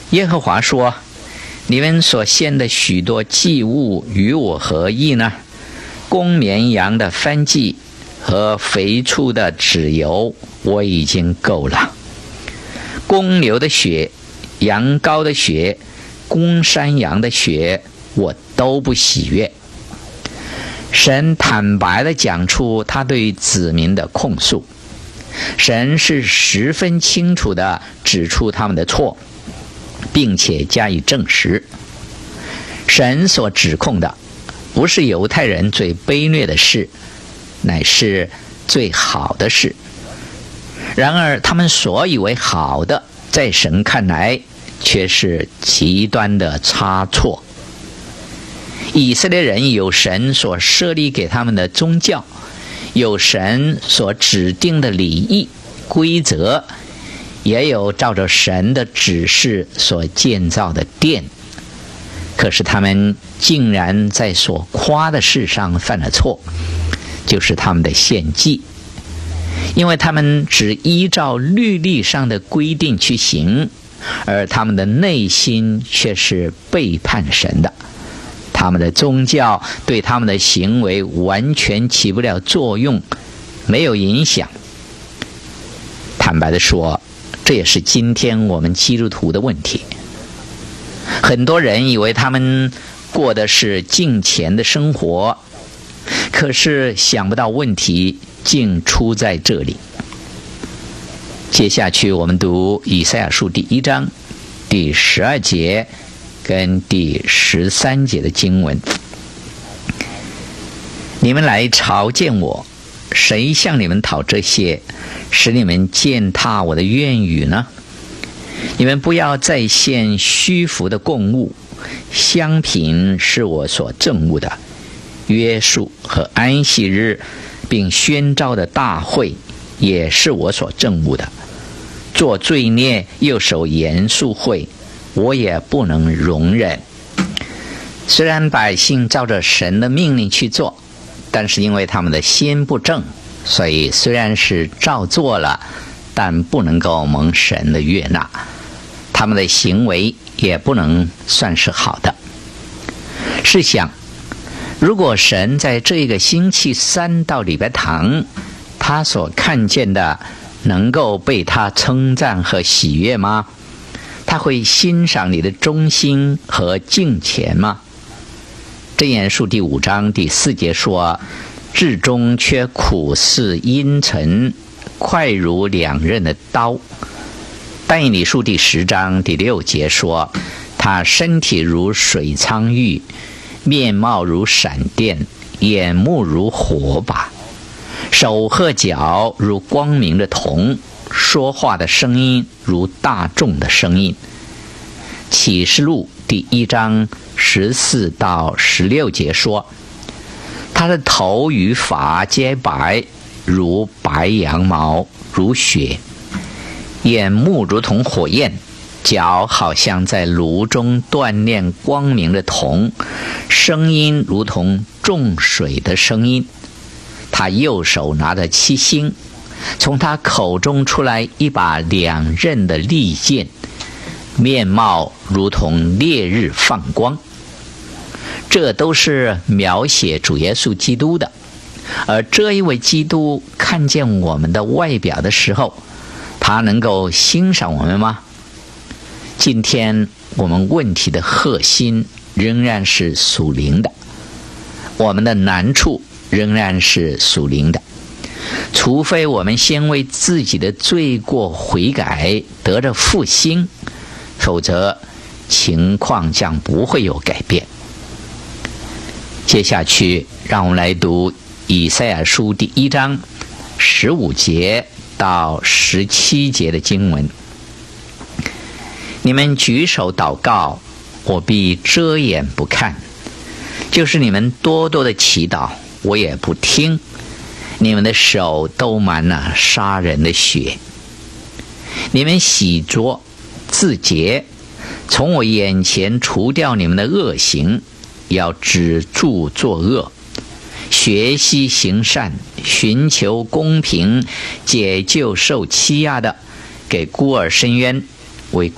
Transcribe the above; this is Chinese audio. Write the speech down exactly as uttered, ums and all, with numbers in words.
耶和华说，你们所献的许多祭物与我何异呢？公绵羊的燔祭和肥畜的脂油我已经够了，公牛的血、羊羔的血、公山羊的血我都不喜悦。神坦白地讲出他对子民的控诉，神是十分清楚地指出他们的错，并且加以证实。神所指控的不是犹太人最卑劣的事，乃是最好的事。然而他们所以为好的，在神看来却是极端的差错。以色列人有神所设立给他们的宗教，有神所指定的礼仪规则，也有照着神的指示所建造的殿。可是他们竟然在所夸的事上犯了错，就是他们的献祭。因为他们只依照律例上的规定去行，而他们的内心却是背叛神的。他们的宗教对他们的行为完全起不了作用，没有影响。坦白地说，这也是今天我们基督徒的问题。很多人以为他们过的是敬虔的生活，可是想不到问题竟出在这里。接下去我们读以赛亚书第一章第十二节跟第十三节的经文。你们来朝见我，谁向你们讨这些，使你们践踏我的院宇呢？你们不要再献虚浮的供物，香品是我所憎恶的，约束和安息日并宣召的大会也是我所憎恶的。做罪孽又守严肃会，我也不能容忍。虽然百姓照着神的命令去做，但是因为他们的心不正，所以虽然是照做了，但不能够蒙神的悦纳，他们的行为也不能算是好的。试想，如果神在这个星期三到礼拜堂，他所看见的能够被他称赞和喜悦吗？他会欣赏你的忠心和敬虔吗？箴言书第五章第四节说，至终却苦似阴沉，快如两刃的刀。但以理书第十章第六节说，他身体如水苍玉，面貌如闪电，眼目如火把，手和脚如光明的铜，说话的声音如大众的声音。启示录第一章十四到十六节说，他的头与发皆白，如白羊毛，如雪，眼目如同火焰，脚好像在炉中锻炼光明的铜，声音如同重水的声音。他右手拿着七星，从他口中出来一把两刃的利剑，面貌如同烈日放光。这都是描写主耶稣基督的，而这一位基督看见我们的外表的时候，他能够欣赏我们吗？今天我们问题的核心仍然是属灵的，我们的难处仍然是属灵的，除非我们先为自己的罪过悔改，得着复兴，否则情况将不会有改变。接下去让我们来读以赛亚书第一章十五节到十七节的经文。你们举手祷告，我必遮掩不看；就是你们多多的祈祷，我也不听。你们的手都满了杀人的血，你们洗濯自洁，从我眼前除掉你们的恶行，要止住作恶，学习行善，寻求公平，解救受欺压的，给孤儿伸冤，为